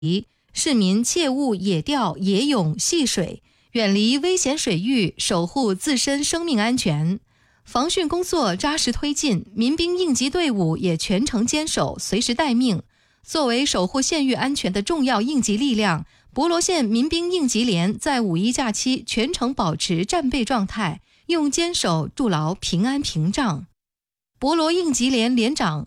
市民切勿野钓、野泳、戏水，远离危险水域，守护自身生命安全。防汛工作扎实推进，民兵应急队伍也全程坚守，随时待命。作为守护县域安全的重要应急力量，博罗县民兵应急连在五一假期全程保持战备状态，用坚守筑牢平安屏障。博罗应急连连长